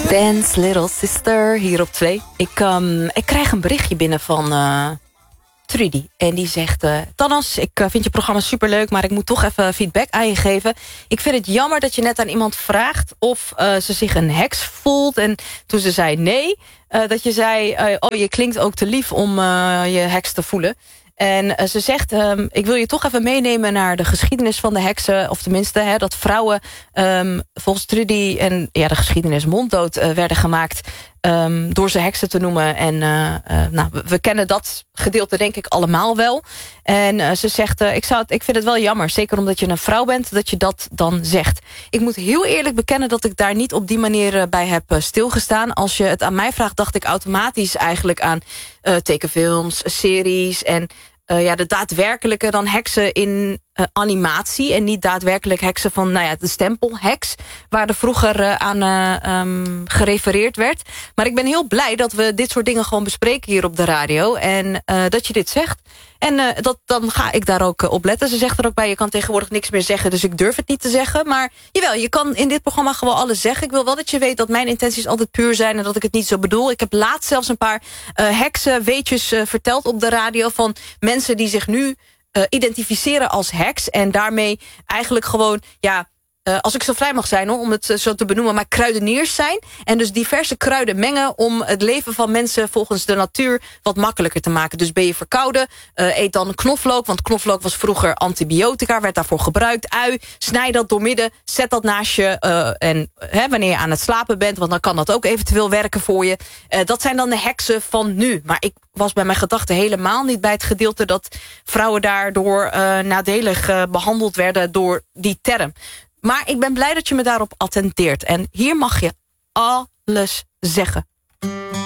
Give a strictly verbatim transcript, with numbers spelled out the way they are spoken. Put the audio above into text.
Dance Little Sister, hier op twee. Ik, um, ik krijg een berichtje binnen van uh, Trudy. En die zegt... Uh, Thanas, ik uh, vind je programma superleuk... maar ik moet toch even feedback aan je geven. Ik vind het jammer dat je net aan iemand vraagt... of uh, ze zich een heks voelt. En toen ze zei nee... Uh, dat je zei... Uh, oh, je klinkt ook te lief om uh, je heks te voelen. En uh, ze zegt, um, ik wil je toch even meenemen naar de geschiedenis van de heksen. Of tenminste, hè, dat vrouwen um, volgens Trudy en ja, de geschiedenis monddood uh, werden gemaakt... Um, door ze heksen te noemen. En uh, uh, nou, we, we kennen dat gedeelte denk ik allemaal wel. En uh, ze zegt, uh, ik, zou het, ik vind het wel jammer, zeker omdat je een vrouw bent... dat je dat dan zegt. Ik moet heel eerlijk bekennen dat ik daar niet op die manier uh, bij heb uh, stilgestaan. Als je het aan mij vraagt, dacht ik automatisch eigenlijk aan uh, tekenfilms, series... en Uh, ja, de daadwerkelijke dan heksen in uh, animatie... en niet daadwerkelijk heksen van nou ja, de stempel heks... waar er vroeger uh, aan uh, um, gerefereerd werd. Maar ik ben heel blij dat we dit soort dingen gewoon bespreken hier op de radio... en uh, dat je dit zegt. En uh, dat, dan ga ik daar ook uh, op letten. Ze zegt er ook bij, je kan tegenwoordig niks meer zeggen... dus ik durf het niet te zeggen. Maar jawel, je kan in dit programma gewoon alles zeggen. Ik wil wel dat je weet dat mijn intenties altijd puur zijn... en dat ik het niet zo bedoel. Ik heb laatst zelfs een paar uh, heksen weetjes uh, verteld op de radio... van mensen die zich nu uh, identificeren als heks... en daarmee eigenlijk gewoon... ja. Uh, als ik zo vrij mag zijn hoor, om het uh, zo te benoemen... maar kruideniers zijn en dus diverse kruiden mengen... om het leven van mensen volgens de natuur wat makkelijker te maken. Dus ben je verkouden, uh, eet dan knoflook... want knoflook was vroeger antibiotica, werd daarvoor gebruikt. Ui, snij dat doormidden, zet dat naast je... Uh, en hè, wanneer je aan het slapen bent, want dan kan dat ook eventueel werken voor je. Uh, dat zijn dan de heksen van nu. Maar ik was bij mijn gedachten helemaal niet bij het gedeelte... dat vrouwen daardoor uh, nadelig uh, behandeld werden door die term. Maar ik ben blij dat je me daarop attenteert. En hier mag je alles zeggen